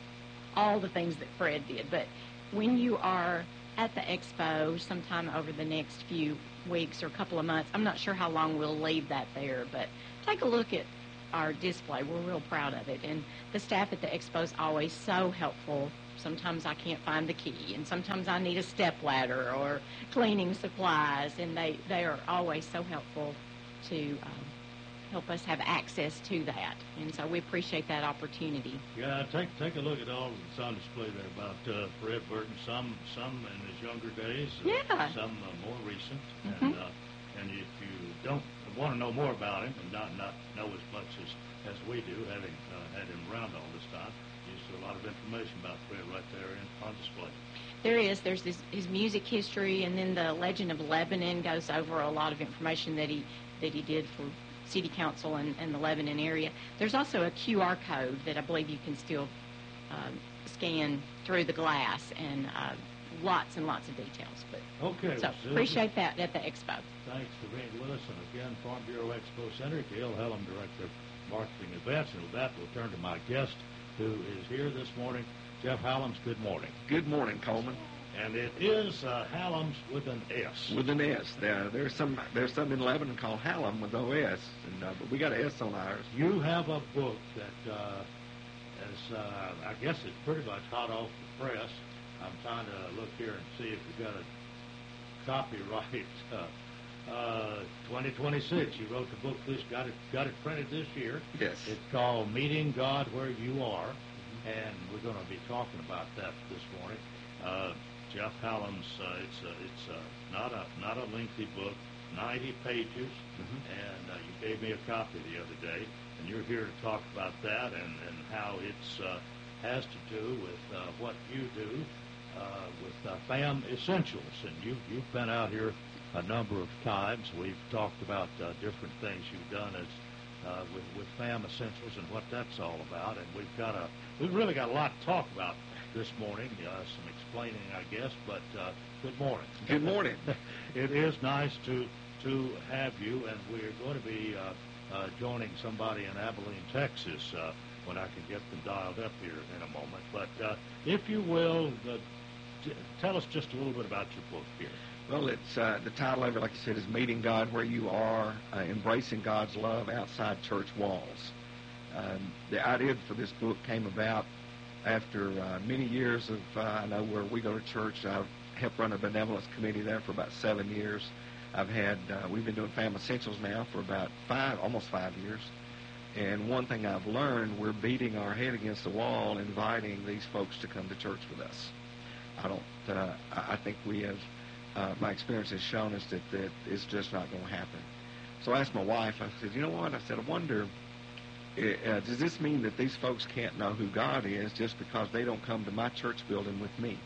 all the things that Fred did. But when you are at the expo sometime over the next few weeks or couple of months, I'm not sure how long we'll leave that there, but take a look at our display. We're real proud of it. And the staff at the expo is always so helpful. Sometimes I can't find the key, and sometimes I need a step ladder or cleaning supplies, and they, they are always so helpful to um, help us have access to that. And so we appreciate that opportunity. Yeah, take take a look at all that's on display there about uh, Fred Burton. Some some in his younger days, uh, yeah. some uh, more recent. Mm-hmm. And uh, and if you don't want to know more about him and not not know as much as, as we do, having uh, had him around all this time, there's a lot of information about Fred right there in, on display. There is. There's this, his music history, and then the Legend of Lebanon goes over a lot of information that he that he did for City Council and, and the Lebanon area. There's also a Q R code that I believe you can still um, scan through the glass, and uh, lots and lots of details. But okay, so well, appreciate that at the expo. Thanks for being with us, and again, Farm Bureau Expo Center, Gail Hellam, Director of Marketing Events, and with that, we'll turn to my guest, who is here this morning. Jeff Hallams, good morning. Good morning, Coleman. And it is uh, Hallams with an S. With an S. There, there's some there's some in Lebanon called Hallam with no S, and uh, but we got an S on ours. You have a book that uh, is, uh, I guess it's pretty much hot off the press. I'm trying to look here and see if we got a copyright. Uh, uh, twenty twenty-six. You wrote the book. This got it got it printed this year. Yes. It's called Meeting God Where You Are, and we're going to be talking about that this morning. Uh, Jeff Hallams, uh, it's uh, it's uh, not a not a lengthy book, ninety pages, mm-hmm. and uh, you gave me a copy the other day, and you're here to talk about that and, and how it's uh, has to do with uh, what you do uh, with uh, FAM Essentials, and you you've been out here a number of times. We've talked about uh, different things you've done as uh, with with FAM Essentials and what that's all about, and we've got a we've really got a lot to talk about this morning, uh, some explaining, I guess, but uh, good morning. Good morning. It is nice to to have you, and we're going to be uh, uh, joining somebody in Abilene, Texas, uh, when I can get them dialed up here in a moment. But uh, if you will, uh, t- tell us just a little bit about your book here. Well, it's uh, the title of it, like you said, is Meeting God Where You Are, uh, Embracing God's Love Outside Church Walls. Um, the idea for this book came about after uh, many years of, uh, I know where we go to church. I've helped run a benevolence committee there for about seven years. I've had, uh, we've been doing FAM Essentials now for about five, almost five years. And one thing I've learned, we're beating our head against the wall, inviting these folks to come to church with us. I don't, uh, I think we have, uh, my experience has shown us that, that it's just not going to happen. So I asked my wife, I said, you know what? I said, I wonder, Uh, does this mean that these folks can't know who God is just because they don't come to my church building with me?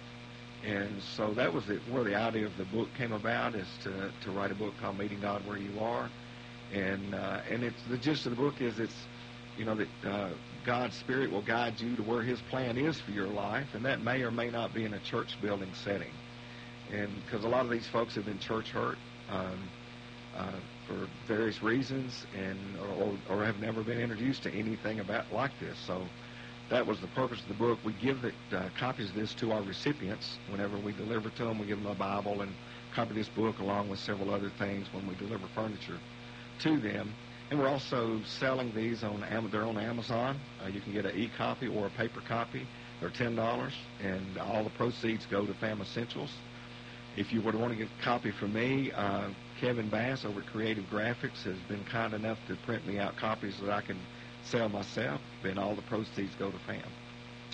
And so that was the, where the idea of the book came about, is to, to write a book called Meeting God Where You Are. And uh, and it's the gist of the book is it's, you know, that uh, God's Spirit will guide you to where His plan is for your life, and that may or may not be in a church building setting. And because a lot of these folks have been church hurt, um, uh, for various reasons, and or, or have never been introduced to anything about like this. So that was the purpose of the book. We give the uh, copies of this to our recipients whenever we deliver to them. We give them a Bible and copy of this book along with several other things when we deliver furniture to them. And we're also selling these on they're on Amazon. Uh, you can get an e-copy or a paper copy. They're ten dollars, and all the proceeds go to FAM Essentials. If you would want to get a copy from me, uh, Kevin Bass over at Creative Graphics has been kind enough to print me out copies that I can sell myself, and all the proceeds go to FAM.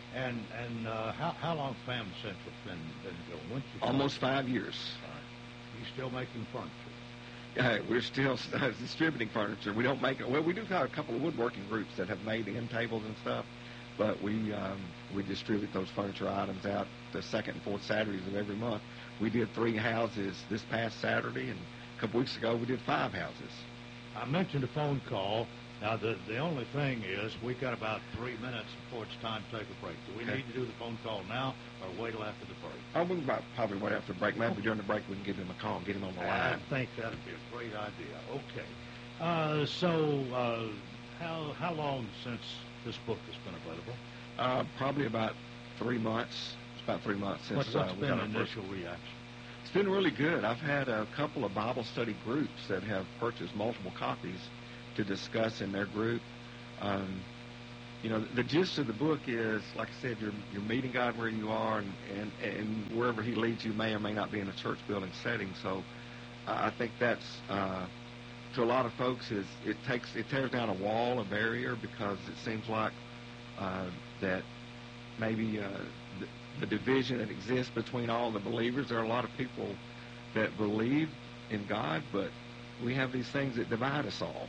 And and uh, how how long Family Central's been been going? When's you Almost five years. All right. You still making furniture? Uh, we're still uh, distributing furniture. We don't make it. Well, we do have a couple of woodworking groups that have made end tables and stuff, but we um, we distribute those furniture items out the second and fourth Saturdays of every month. We did three houses this past Saturday, and a couple weeks ago we did five houses. I mentioned a phone call. Now, the the only thing is we got about three minutes before it's time to take a break. Do we Okay. need to do the phone call now or wait till after the break? Oh, we might probably wait after the break. Maybe during the break we can give him a call and get him on the I line. think that'd be a great idea. Okay. Uh, so, uh, how how long since this book has been available? Uh, probably about three months. It's about three months since What's, what's uh, we been got our the first. initial reaction? It's been really good. I've had a couple of Bible study groups that have purchased multiple copies to discuss in their group. Um, you know, the gist of the book is, like I said, you're you're meeting God where you are, and, and, and wherever He leads you may or may not be in a church building setting. So, uh, I think that's uh, to a lot of folks is it takes it tears down a wall, a barrier, because it seems like uh, that maybe uh, the, the division that exists between all the believers. There are a lot of people that believe in God, but we have these things that divide us all.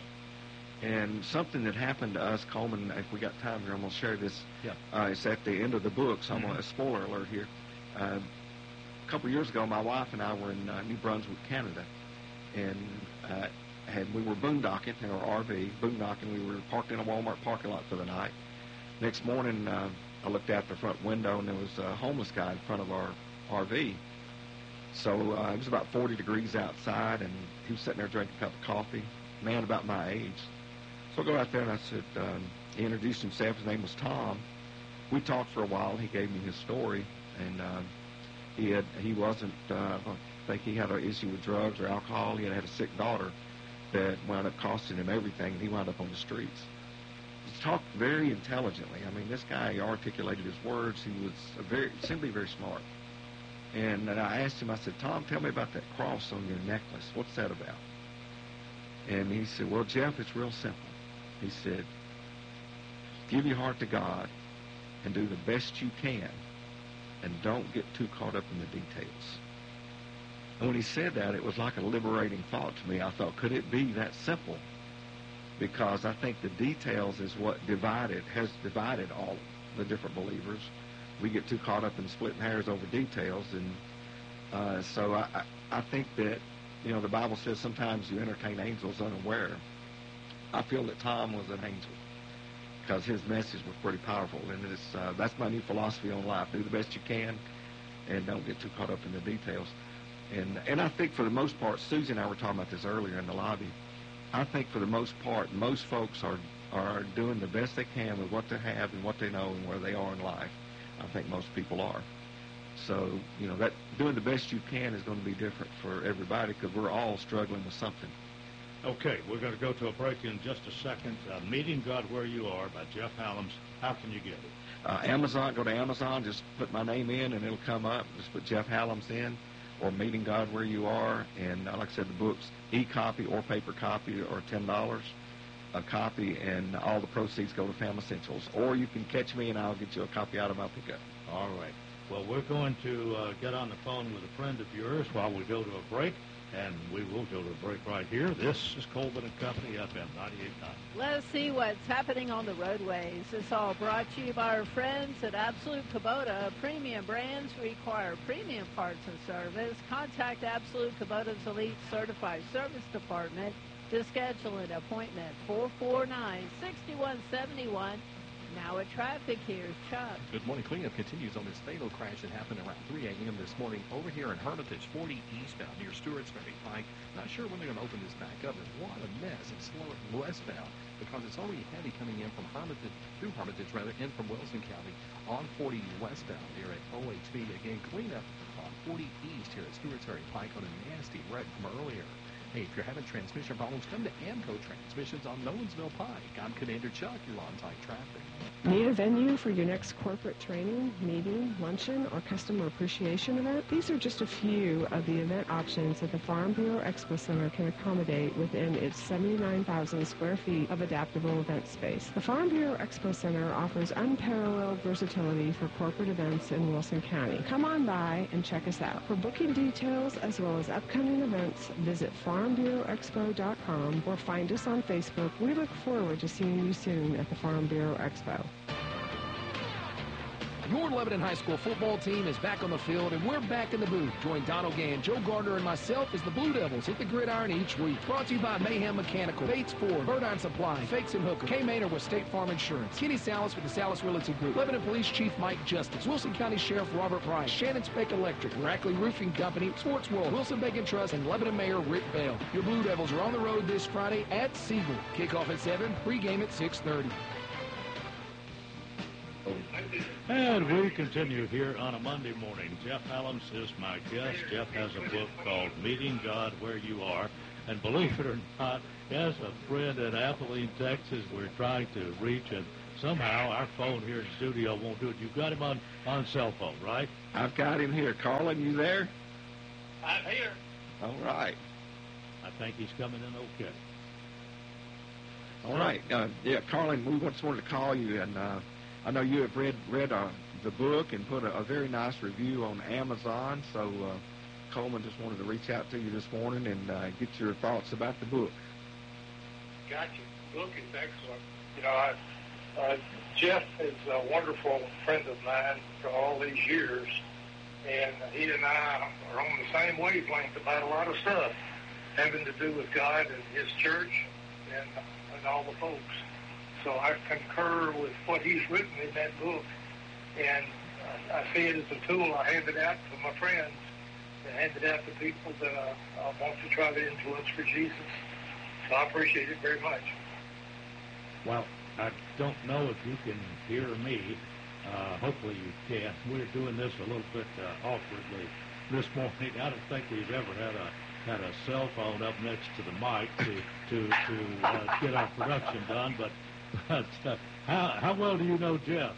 And something that happened to us, Coleman, if we got time here, I'm going to share this. Yeah. Uh, it's at the end of the book, so I'm Mhm. going to, spoiler alert here. Uh, a couple of years ago, my wife and I were in uh, New Brunswick, Canada, and uh, had we were boondocking in our R V, boondocking. We were parked in a Walmart parking lot for the night. Next morning, uh, I looked out the front window, and there was a homeless guy in front of our R V. So uh, it was about forty degrees outside, and he was sitting there drinking a cup of coffee, man about my age. So I go out there and I said, um, he introduced himself. His name was Tom. We talked for a while. He gave me his story, and uh, he had he wasn't. Uh, I don't think he had an issue with drugs or alcohol. He had had a sick daughter that wound up costing him everything, and he wound up on the streets. He talked very intelligently. I mean, this guy articulated his words. He was a very seemed to be very smart. And, and I asked him. I said, Tom, tell me about that cross on your necklace. What's that about? And he said, well, Jeff, it's real simple. He said, give your heart to God and do the best you can, and don't get too caught up in the details. And when he said that, it was like a liberating thought to me. I thought, could it be that simple? Because I think the details is what divided, has divided all the different believers. We get too caught up in splitting hairs over details, and uh, so I, I, I think that, you know, the Bible says sometimes you entertain angels unaware. I feel that Tom was an angel because his message was pretty powerful, and it's, uh, that's my new philosophy on life. Do the best you can, and don't get too caught up in the details. And and I think for the most part, Susie and I were talking about this earlier in the lobby, I think for the most part, most folks are, are doing the best they can with what they have and what they know and where they are in life. I think most people are. So, you know, that doing the best you can is going to be different for everybody because we're all struggling with something. Okay, we're going to go to a break in just a second. Uh, Meeting God Where You Are by Jeff Hallam's. How can you get it? Uh, Amazon, go to Amazon, just put my name in and it'll come up. Just put Jeff Hallam's in, or Meeting God Where You Are. And uh, like I said, the book's e-copy or paper copy are ten dollars a copy, and all the proceeds go to Family Essentials. Or you can catch me and I'll get you a copy out of my pickup. All right. Well, we're going to uh, get on the phone with a friend of yours while we go to a break, and we will go to a break right here. This is Colvin and Company, F M ninety-eight point nine. Let's see what's happening on the roadways. It's all brought to you by our friends at Absolute Kubota. Premium brands require premium parts and service. Contact Absolute Kubota's Elite Certified Service Department to schedule an appointment. four four nine, six one seven one. Now at traffic, here's Chuck. Good morning. Cleanup continues on this fatal crash that happened around three a.m. this morning over here in Hermitage, forty eastbound near Stewartsbury Pike. Not sure when they're going to open this back up, but what a mess. It's slow westbound because it's already heavy coming in from Hermitage, through Hermitage rather, in from Wilson County on forty westbound here at O H B. Again, cleanup on forty east here at Stewartsbury Pike on a nasty wreck from earlier. Hey, if you're having transmission problems, come to Amco Transmissions on Nolensville Pike. I'm Commander Chuck. You're on tight traffic. Need a venue for your next corporate training, meeting, luncheon, or customer appreciation event? These are just a few of the event options that the Farm Bureau Expo Center can accommodate within its seventy-nine thousand square feet of adaptable event space. The Farm Bureau Expo Center offers unparalleled versatility for corporate events in Wilson County. Come on by and check us out. For booking details as well as upcoming events, visit farm bureau expo dot com or find us on Facebook. We look forward to seeing you soon at the Farm Bureau Expo. Your Lebanon High School football team is back on the field, and we're back in the booth. Join Don O'Gan, Joe Gardner, and myself as the Blue Devils hit the gridiron each week. Brought to you by Mayhem Mechanical, Bates Ford, Birdine Supply, Fakes and Hooker, K. Maynard with State Farm Insurance, Kenny Salas with the Salas Realty Group, Lebanon Police Chief Mike Justice, Wilson County Sheriff Robert Price, Shannon Speck Electric, Rackley Roofing Company, Sports World, Wilson Bacon Trust, and Lebanon Mayor Rick Bell. Your Blue Devils are on the road this Friday at Siegel. Kickoff at seven, pregame at six thirty. And we continue here on a Monday morning. Jeff Allums is my guest. Jeff has a book called Meeting God Where You Are. And believe it or not, he has a friend in Abilene, Texas we're trying to reach, and somehow our phone here in the studio won't do it. You've got him on, on cell phone, right? I've got him here. Carlin, you there? I'm here. All right. I think he's coming in okay. All right. Uh, yeah, Carlin, we just wanted to call you, and uh, I know you have read read uh, the book and put a, a very nice review on Amazon, so uh, Coleman just wanted to reach out to you this morning and uh, get your thoughts about the book. Gotcha. The book is excellent. You know, I, uh, Jeff is a wonderful friend of mine for all these years, and he and I are on the same wavelength about a lot of stuff having to do with God and His church and, and all the folks. So I concur with what he's written in that book, and uh, I see it as a tool. I hand it out to my friends and hand it out to people that uh, I want to try to influence for Jesus. So I appreciate it very much. Well, I don't know if you can hear me. Uh, hopefully you can. We're doing this a little bit uh, awkwardly this morning. I don't think we've ever had a had a cell phone up next to the mic to to to uh, get our production done, but. But uh, how how well do you know Jeff?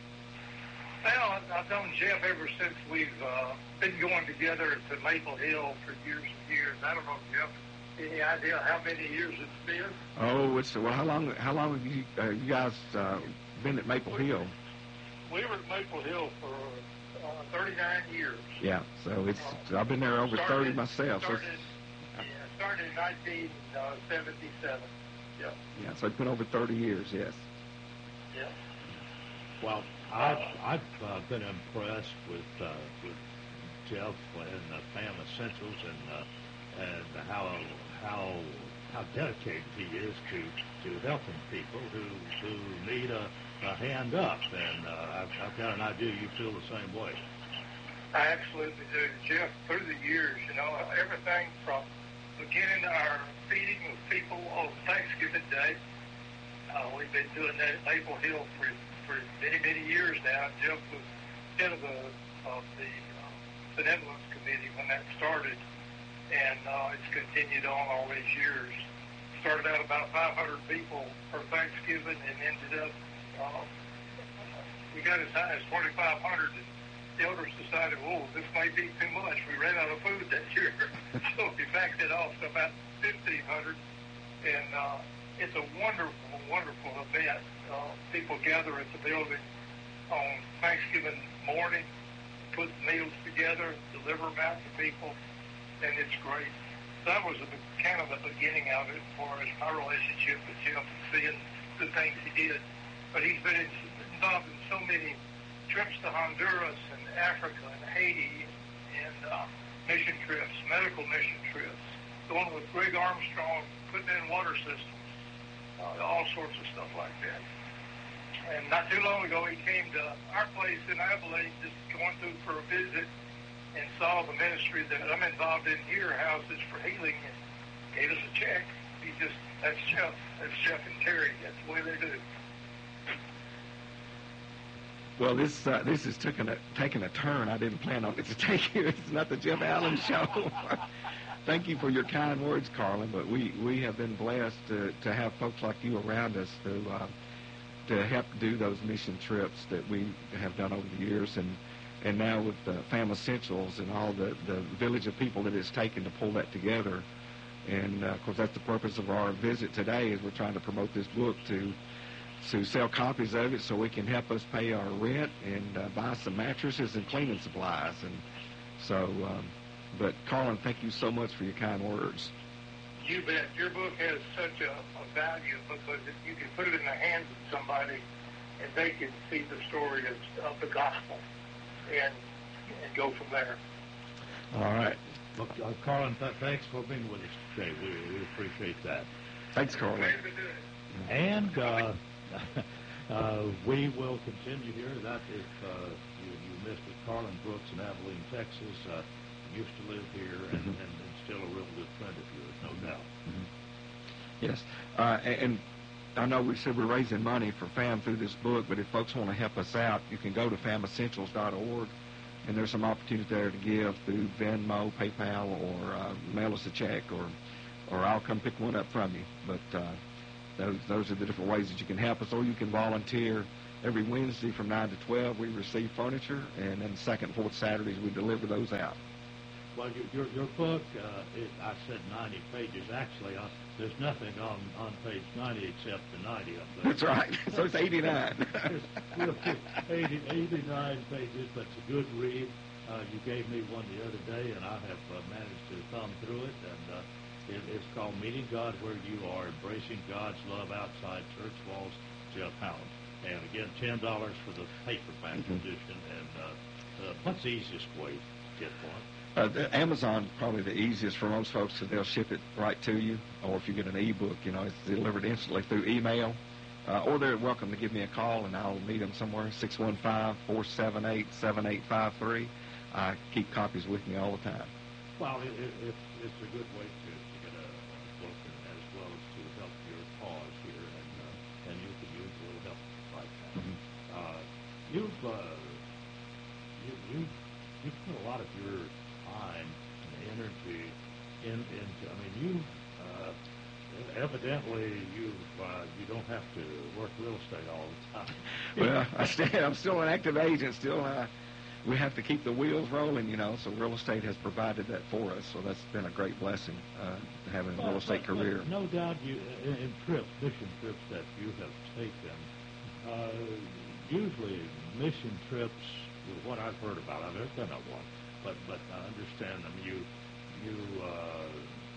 Well, I've known Jeff ever since we've uh, been going together to Maple Hill for years and years. I don't know, Jeff, any idea how many years it's been? Oh, it's well. How long? How long have you uh, you guys uh, been at Maple we, Hill? We were at Maple Hill for uh, thirty-nine years. Yeah, so it's uh, I've been there over started, thirty myself. Started, so yeah, started in nineteen seventy-seven. Yeah. Yeah, so it's been over thirty years, yes. Yeah. Well, I've, I've uh, been impressed with uh, with Jeff and uh, Fam Essentials and uh, and how how how dedicated he is to, to helping people who who need a, a hand up. And uh, I've, I've got an idea you feel the same way. I absolutely do, Jeff. Through the years, you know, everything from beginning our feeding with people on Thanksgiving Day. Uh, we've been doing that at Maple Hill for, for many, many years now. Jeff was head of the, of the uh, Benevolence Committee when that started, and uh, it's continued on all these years. Started out about five hundred people for Thanksgiving and ended up, uh, we got as high as twenty-five hundred. The elders decided, whoa, this may be too much. We ran out of food that year. So we backed it off to about fifteen hundred. And uh, it's a wonderful, wonderful event. Uh, people gather at the building on Thanksgiving morning, put meals together, deliver them out to people, and it's great. That was a, kind of the beginning of it as far as my relationship with Jeff and seeing the things he did. But he's been involved in so many trips to Honduras and Africa and Haiti and uh, mission trips, medical mission trips, going with Greg Armstrong, putting in water systems, uh, all sorts of stuff like that. And not too long ago, he came to our place in Abilene, just going through for a visit, and saw the ministry that I'm involved in here, Houses for Healing, and gave us a check. He just, that's Jeff. That's Jeff and Terry. That's the way they do. Well, this uh, this is taking a taking a turn I didn't plan on it to take here. It's not the Jeff Allen Show. Thank you for your kind words, Carlin. But we, we have been blessed to, to have folks like you around us who uh, to help do those mission trips that we have done over the years, and and now with uh, Fam Essentials and all the, the village of people that it's taken to pull that together. And, uh, of course, that's the purpose of our visit today, is we're trying to promote this book to to sell copies of it so it can help us pay our rent and uh, buy some mattresses and cleaning supplies. And so, um, but, Carlin, thank you so much for your kind words. You bet. Your book has such a, a value because if you can put it in the hands of somebody and they can see the story of, of the gospel and, and go from there. All right. Look, uh, Carlin, th- thanks for being with us today. We, we appreciate that. Thanks, Carlin. And uh, uh, we will continue here. That if uh, you, you missed it, Carlin Brooks in Abilene, Texas, uh, used to live here and, mm-hmm. and, and still a real good friend of yours, no doubt. Mm-hmm. Yes. Uh, and, and I know we said we're raising money for FAM through this book, but if folks want to help us out, you can go to fam essentials dot org. And there's some opportunity there to give through Venmo, PayPal, or uh, mail us a check, or or I'll come pick one up from you. But uh, those those are the different ways that you can help us, or you can volunteer. Every Wednesday from nine to twelve, we receive furniture, and then second and fourth Saturdays, we deliver those out. Well, your your, your book, uh, it, I said ninety pages. Actually, on, there's nothing on, on page ninety except the ninety of them. That's right. So it's eighty-nine. There's eighty, eighty-nine pages, but it's a good read. Uh, you gave me one the other day, and I have uh, managed to thumb through it. And uh, it, it's called Meeting God Where You Are, Embracing God's Love Outside Church Walls, Jeff Howland. And again, ten dollars for the paperback mm-hmm. edition. And uh, uh, what's the easiest way to get one? Uh, the Amazon probably the easiest for most folks, because they'll ship it right to you. Or if you get an e-book, you know, it's delivered instantly through email. Uh, or they're welcome to give me a call, and I'll meet them somewhere, six one five, four seven eight, seven eight five three. I keep copies with me all the time. Well, it, it, it's, it's a good way to, to get a, a book, and as well as to help your cause here, and uh, and you can use a little help like that. Mm-hmm. Uh, you've, uh, you, you, you put a lot of your time and energy in, into, I mean, you, uh, evidently you uh, you don't have to work real estate all the time. Well, I stand, I'm still an active agent. Still, uh, we have to keep the wheels rolling, you know. So real estate has provided that for us. So that's been a great blessing, uh, having a well, real estate but, career. But no doubt, you in, in trips, mission trips that you have taken. Uh, usually, mission trips. What I've heard about, I've never done one, but but I understand them. You you. Uh,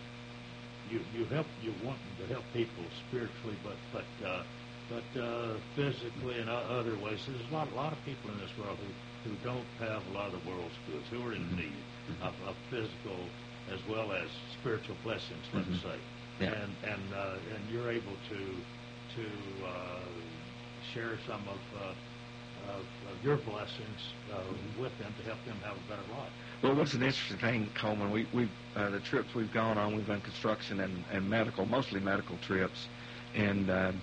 You, you help you want to help people spiritually, but but uh, but uh, physically and other ways. There's a lot a lot of people in this world who, who don't have a lot of the world's goods, who are in need of, of physical as well as spiritual blessings, let's mm-hmm. say. Yeah. And and uh, and you're able to to uh, share some of, uh, of, of your blessings uh, with them to help them have a better life. Well, what's an interesting thing, Coleman, we, we've, uh, the trips we've gone on, we've done construction and, and medical, mostly medical trips, and uh,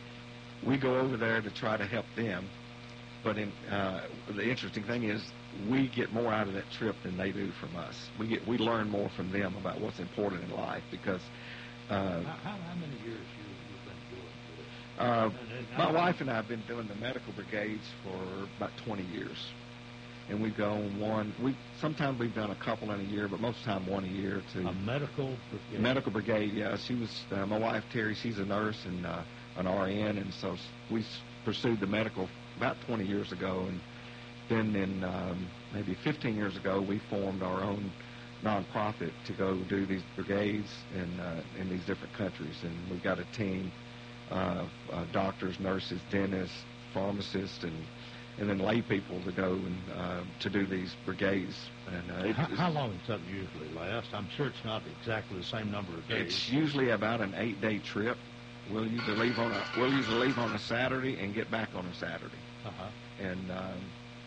we go over there to try to help them, but in, uh, the interesting thing is we get more out of that trip than they do from us. We get we learn more from them about what's important in life, because... Uh, how, how, how many years you, you've been doing this? Uh, and, and my wife and I have been doing the medical brigades for about twenty years. And we go on one. We sometimes we've done a couple in a year, but most of the time one a year. To a medical brigade. Medical brigade, yeah. She was uh, my wife Terry. She's a nurse and uh, an R N, and so we pursued the medical about twenty years ago. And then in um, maybe fifteen years ago, we formed our own nonprofit to go do these brigades in uh, in these different countries. And we've got a team of uh, doctors, nurses, dentists, pharmacists, and and then lay people to go and uh, to do these brigades. And uh, how, how long does that usually last? I'm sure it's not exactly the same number of days. It's usually about an eight-day trip. We'll usually leave on a we'll usually leave on a Saturday and get back on a Saturday. Uh-huh. And um,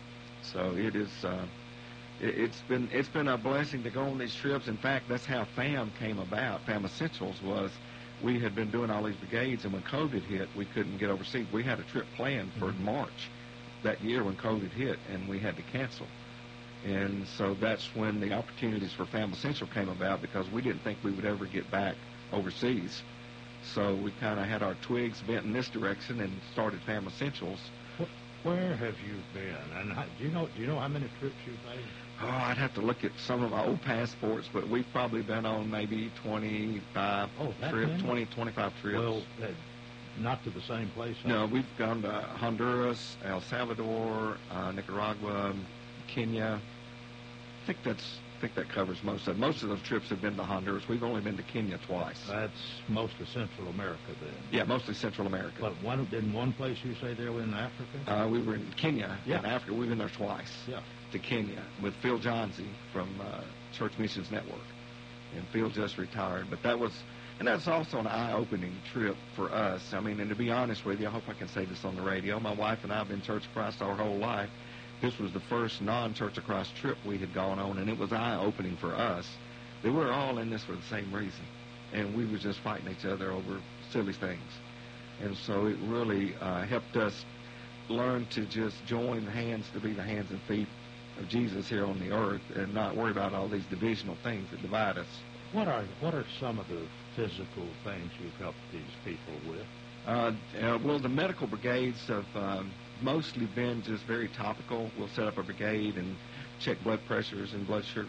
so it is. Uh, it, it's been it's been a blessing to go on these trips. In fact, that's how FAM came about. FAM Essentials was. We had been doing all these brigades, and when COVID hit, we couldn't get overseas. We had a trip planned for mm-hmm. March that year when COVID hit, and we had to cancel. And so that's when the opportunities for Fam Essential came about, because we didn't think we would ever get back overseas. So we kind of had our twigs bent in this direction and started Fam Essentials. Where have you been? And how, do you know do you know how many trips you've made? Oh, I'd have to look at some of my old passports, but we've probably been on maybe twenty-five oh, trips, many? twenty, twenty-five trips. Well, uh, not to the same place. Huh? No, we've gone to Honduras, El Salvador, uh, Nicaragua, Kenya. I think that's I think that covers most of it. Most of those trips have been to Honduras. We've only been to Kenya twice. That's most of Central America then. Yeah, mostly Central America. But one, in one place you say they were in Africa? Uh, we were in Kenya, yeah. in Africa. We've been there twice. Yeah. To Kenya with Phil Johnsey from uh, Church Missions Network. And Phil just retired. But that was, and that's also an eye-opening trip for us. I mean, and to be honest with you, I hope I can say this on the radio. My wife and I have been Church of Christ our whole life. This was the first non-Church of Christ trip we had gone on, and it was eye-opening for us. They were all in this for the same reason, and we were just fighting each other over silly things. And so it really uh, helped us learn to just join hands to be the hands and feet of Jesus here on the earth and not worry about all these divisional things that divide us. What are what are some of the physical things you've helped these people with? Uh, uh, well, the medical brigades have um, mostly been just very topical. We'll set up a brigade and check blood pressures and blood sugar